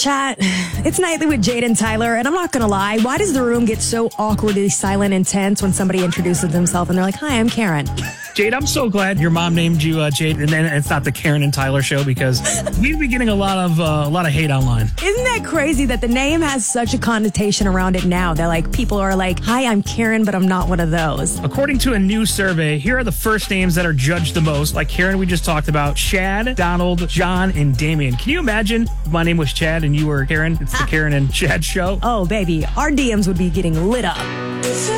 Chat, it's Nightly with Jade and Tyler, and I'm not gonna lie, why does the room get so awkwardly silent and tense when somebody introduces themselves and they're like, hi, I'm Karen? Jade, I'm so glad your mom named you Jade, and then it's not the Karen and Tyler show, because we've been getting a lot of hate online. Isn't that crazy that the name has such a connotation around it now? That like people are like, hi, I'm Karen, but I'm not one of those. According to a new survey, here are the first names that are judged the most. Like Karen, we just talked about, Chad, Donald, John, and Damien. Can you imagine if my name was Chad and you were Karen? It's the Karen and Chad show. Oh, baby, our DMs would be getting lit up.